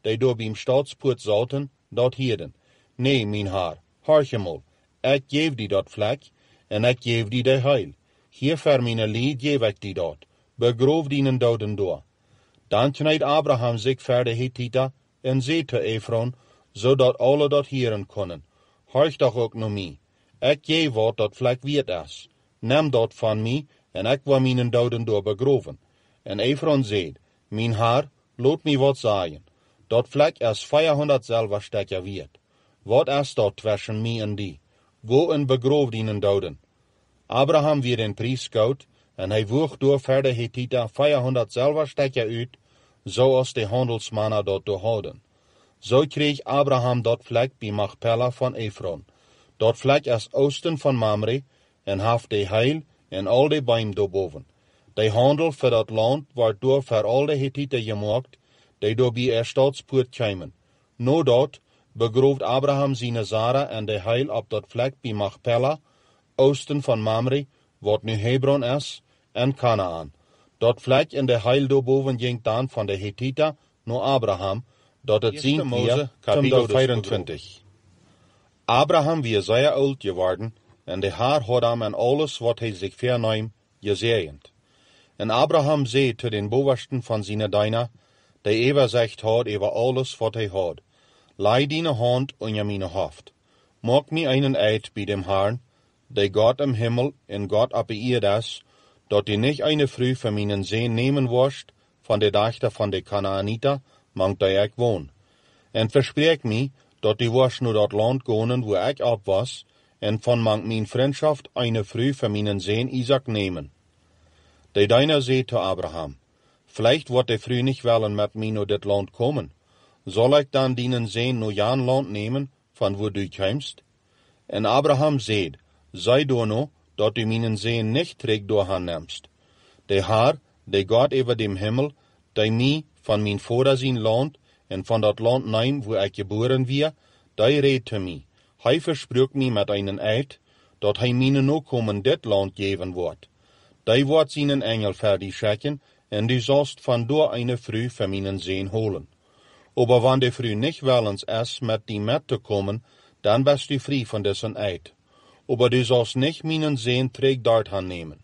die door beim staatspoort zaten, dat hielden. Nee, mijn haar, harchemol, ik geef die dat vlek, en ik geef die de heil. Hier voor mijn lied geef ik die dat. Begroof dienen doden door. Dan kneed Abraham zich voor de Hittita en zei te Efron, zodat alle dat hieren konden. Harch toch ook naar mij. Ik geef wat dat vlek wierd is. Neem dat van mij, en ik wil mijn doden door begroven. En Efron zei, mijn haar, laat mij wat zeggen. Dat vlek is 400 zilverstekken wierd. Wat is dat tussen mij en die? Go en begroof dienen doden. Abraham werd een prijs koud, en hij woog door voor de Hittita 400 zilverstekken uit, zoals de handelsmannen dat doorhouden. Zo kreeg Abraham dat vlek bij Machpelah van Efron. Dat vlek is oosten van Mamre, en heeft de heil en al de beim daarboven. De handel voor dat land wordt door voor al de Hittiten gemaakt, die door bij er staatspoort kwamen. No dat begrooft Abraham zijn Zara en de heil op dat vlek bij Machpelah, oosten van Mamre, wat nu Hebron is, en Kanaan. Dat vlek en de heil daarboven ging dan van de Hittita naar Abraham, dat het zien Mose, kapitel 24. Abraham weer zeer oud geworden, en de Heer had hem en alles wat hij zich vernam, gezegend. En Abraham zei te den bovensten van zijn dienaar, die overzicht had over alles wat hij had, leg dine hand onder mijn hoofd. Maak mij einen eid bij dem Herrn, die God im Himmel en God op de aarde is, dat die niet eine vrouw van mijn zeen nemen worst, van de dochter van de Kanaanita, mangt die ik woon. En verspreek mij, dat die worst naar dat land gaan waar ik op was, en van mangt mijn vriendschaft eine vrouw van mijn zeen Isaac nemen. De dienaar zei te Abraham, vielleicht wordt de vrouw niet willen met mij naar dit land komen. Zal ik dan dienen zeen naar Jan land nemen, van waar du komst? En Abraham zei, zij door nou, dat u mijn zeen niet terug door haar neemst. De Heer, de God over dem Himmel, die mij van mijn vader zijn land, en van dat land neem waar ik geboren weer, die reed te mij. Hij versprook mij met een eid, dat hij mijn nakomen dit land geven wordt. Die wordt zijn engel voor die schikken, en die zalst vandoor eine vrouw van mijn zeen holen. Aber wanneer de vrouw niet willens is met die met te komen, dan best u vrij van dessen eid. Aber du zalst nicht mijn zeen terug daarheen nemen.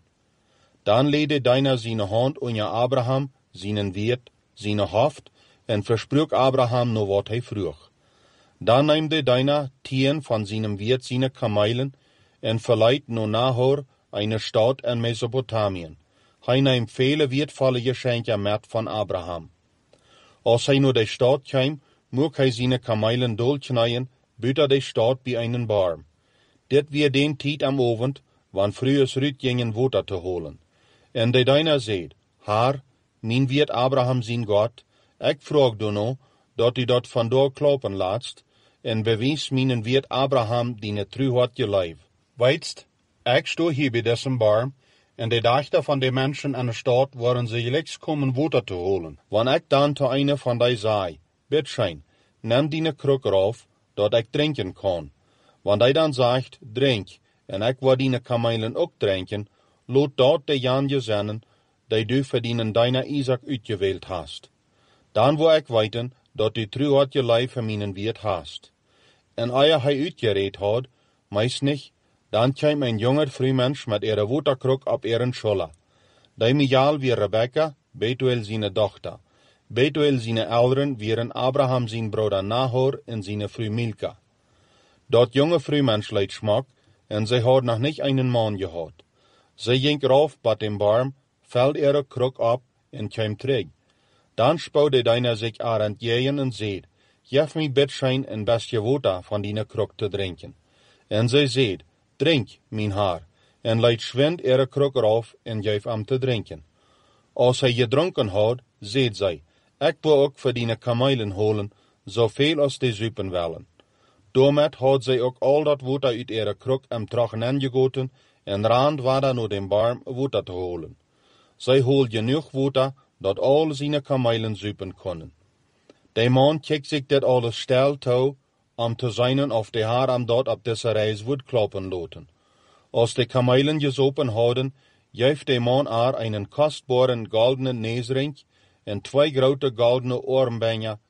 Dan leide deiner zijn hand onder Abraham, zijn wierd, zijn hoofd, en versprook Abraham nog wat hij vroeg. Dan neemde deiner 10 van zijn wierd zijn kamelen, en verleidt naar Nahor, eine stad in Mesopotamien. Hij neemt vele weertvolle geschenken met van Abraham. Als hij naar de stad kwam, moest hij zijn kamelen doorknijden, buiten de stad bij een boom. Dit weer den tijd am avond, wanneer vroeger uitgingen water te holen. En de dienaar zei, Heer, mijn wierd Abraham zijn God, ik vraag du nou, dat u dat vandoor kloppen laatst, en bewijs mijn wierd Abraham die truheid je lijf. Weitst, ik sto hier bij dessen boom, en de dochter van de mensen aan de stad waren ze gelijks komen water te holen. Wanneer ik dan te een van die zei, Bitschein, neem die kruk eraf, dat ik drinken kan. Want hij dan zegt, drink, en ik wil die kamelen ook drinken, laat dat de janje zijn, die du voor die deiner Isaac uitgeweeld hast. Dan wil ik weten, dat du truheid je lijf van mijn wierd hast. En eer hij uitgereed had, meest niet, dan kwam een jonger vrouwmens met ihre waterkruk op ihren scholler. Die mijal wie Rebecca, Betuel zijn dochter. Betuel zijn ouderen wieren Abraham zijn broeder Nahor en zijn vrouw Milka. Dat jonge vrouwmens leid smak, en zij had nog niet einen man gehad. Zij ging rauf bij dem boom, veld ihre kruk op en kwam terug. Dan spouwde deiner zich aan het jeeën en zei, geef mij bitschein een bestje water van die kruk te drinken. En zij zei, drink, mijn haar, en leid schwind ihre kruk eraf en geef hem te drinken. Als hij gedronken had, zei zij, ik wil ook voor die kamelen holen, zoveel als die zuipen willen. Daarmet had zij ook al dat water uit ihre kruk hem terug ingegoten en raand verder naar den boom water te holen. Zij holt genoeg water, dat al zijn kamelen zuipen konden. De man keek zich dit alles stil toe, om te zijn of de Heer hem dat op deze reis would kloppen laten. Als de kamelen gezopen hadden, geef de man een kostbaren goldenen neusring en 2 grote goldene oorbengen